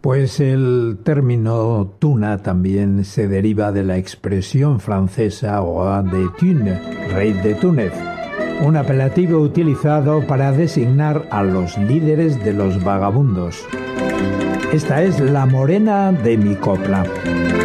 Pues el término tuna también se deriva de la expresión francesa roi de Thune, rey de Túnez, un apelativo utilizado para designar a los líderes de los vagabundos. Esta es la morena de mi copla.